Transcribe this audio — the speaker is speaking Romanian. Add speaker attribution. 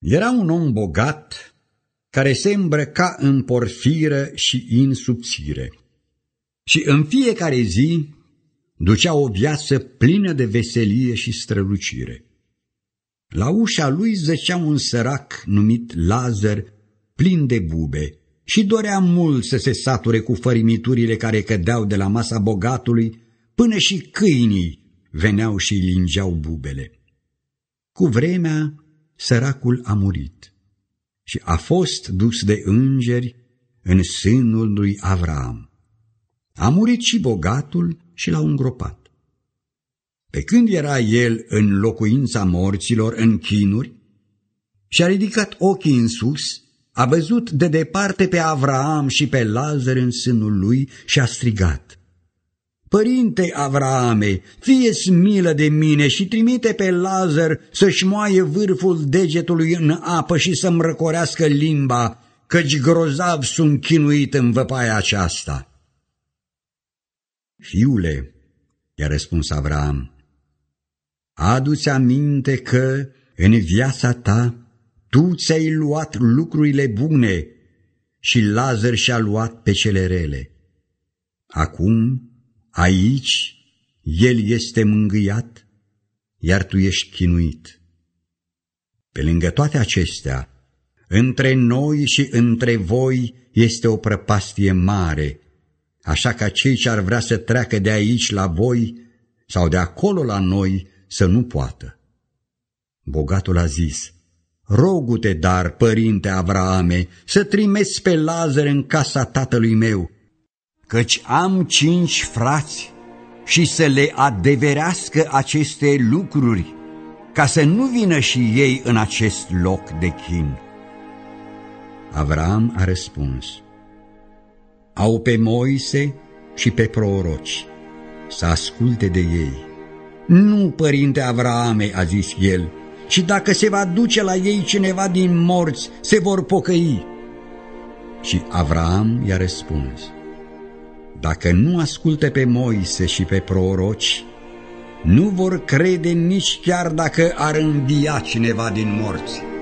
Speaker 1: Era un om bogat care se îmbrăca în porfiră și în subțire și în fiecare zi ducea o viață plină de veselie și strălucire. La ușa lui zăcea un sărac numit Lazar, plin de bube, și dorea mult să se sature cu fărimiturile care cădeau de la masa bogatului, până și câinii veneau și îi lingeau bubele. Cu vremea, săracul a murit și a fost dus de îngeri în sânul lui Avraam. A murit și bogatul și l-au îngropat. Pe când era el în locuința morților, în chinuri, și-a ridicat ochii în sus, a văzut de departe pe Avraam și pe Lazar în sânul lui și a strigat: Părinte Avraame, fie-ți milă de mine și trimite pe Lazar să-și moaie vârful degetului în apă și să-mi răcorească limba, căci grozav sunt chinuit în văpaia aceasta. Fiule, i-a răspuns Avraam, adu-ți aminte că în viața ta tu ți-ai luat lucrurile bune și Lazar și-a luat pe cele rele. Acum, aici, el este mângâiat, iar tu ești chinuit. Pe lângă toate acestea, între noi și între voi este o prăpastie mare, așa ca cei ce ar vrea să treacă de aici la voi sau de acolo la noi să nu poată. Bogatul a zis: Rogu-te, dar, părinte Avraame, să trimeți pe Lazar în casa tatălui meu, căci am 5 frați, și să le adeverească aceste lucruri, ca să nu vină și ei în acest loc de chin. Avraam a răspuns: Au pe Moise și pe proroci, să asculte de ei. Nu, părinte Avraame, a zis el, și dacă se va duce la ei cineva din morți, se vor pocăi. Și Avraam i-a răspuns: Dacă nu ascultă pe Moise și pe proroci, nu vor crede nici chiar dacă ar învia cineva din morți.